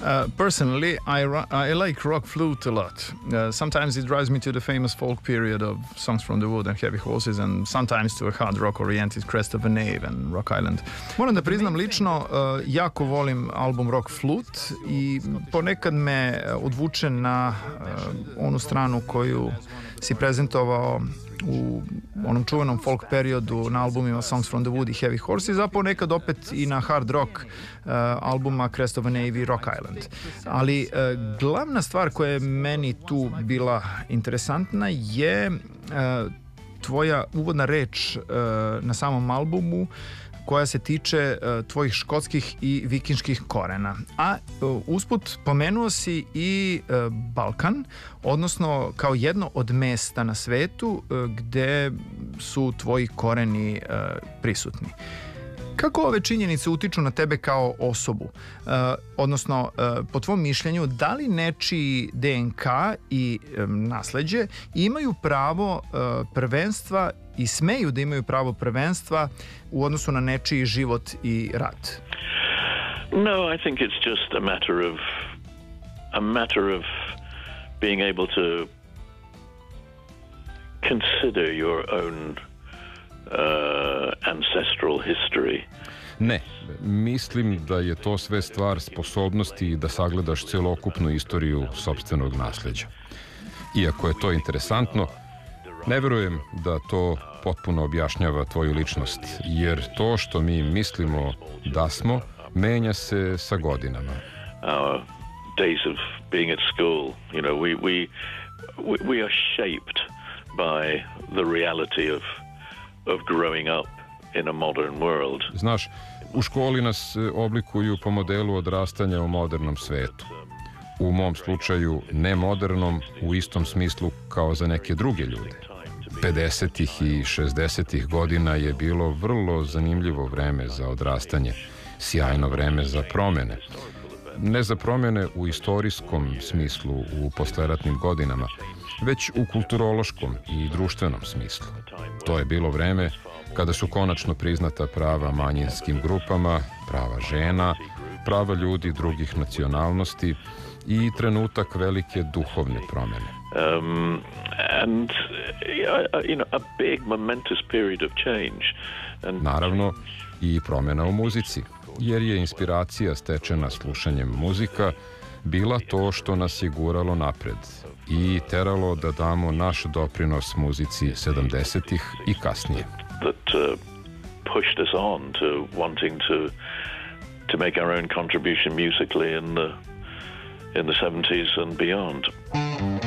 Personally, I like rock flute a lot. Sometimes it drives me to the famous folk period of Songs from the Wood and Heavy Horses, and sometimes to a hard rock oriented Crest of a Knave and Rock Island. Moram da priznam lično, jako volim album Rock Flute i ponekad me odvuče na onu stranu koju si prezentovao u onom čuvenom folk periodu na albumima Songs from the Wood i Heavy Horses, a ponekad opet i na hard rock albuma Crest of a Knave i Rock Island. Ali glavna stvar koja je meni tu bila interesantna je tvoja uvodna reč na samom albumu koja se tiče tvojih škotskih i vikinških korena. A usput pomenuo si i Balkan, odnosno kao jedno od mesta na svetu gde su tvoji koreni prisutni. Kako ove činjenice utiču na tebe kao osobu? Odnosno, po tvom mišljenju, da li nečiji DNK i nasleđe imaju pravo prvenstva i smeju da imaju pravo prvenstva u odnosu na nečiji život i rad? No, I think it's just a matter of being able to consider your own ancestral history. Ne, mislim da je to sve stvar sposobnosti da sagledaš celokupnu istoriju sopstvenog nasleđa. Iako je to interesantno, ne verujem da to potpuno objašnjava tvoju ličnost, jer to što mi mislimo da smo, menja se sa godinama. Our days of being at school, you know, we are shaped by the reality of growing up in a modern world. Znaš, u školi nas oblikuju po modelu odrastanja u modernom svetu. U mom slučaju ne modernom u istom smislu kao za neke druge ljude. 50. i 60. godina je bilo vrlo zanimljivo vreme za odrastanje, sjajno vreme za promene. Ne za promene u istorijskom smislu u posleratnim godinama, već u kulturološkom i društvenom smislu. To je bilo vreme kada su konačno priznata prava manjinskim grupama, prava žena, prava ljudi drugih nacionalnosti i trenutak velike duhovne promene. And you know, a big momentous period of change. And naravno i promjena u muzici, jer je inspiracija stečena slušanjem muzika bila to što nas je guralo napred i teralo da damo naš doprinos muzici 70-ih i kasnije. That pushed us on to wanting to make our own contribution musically in the 70s and beyond.